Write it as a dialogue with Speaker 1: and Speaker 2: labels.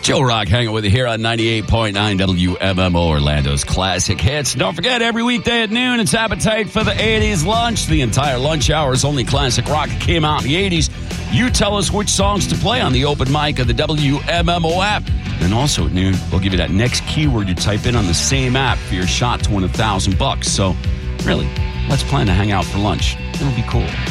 Speaker 1: Joe Rock hanging with you here on 98.9 WMMO, Orlando's classic hits. Don't forget, every weekday at noon, it's Appetite for the 80s lunch. The entire lunch hour is only classic rock. It came out in the 80s. You tell us which songs to play on the open mic of the WMMO app. And also at noon, we'll give you that next keyword you type in on the same app for your shot to win $1,000. So, really, let's plan to hang out for lunch. It'll be cool.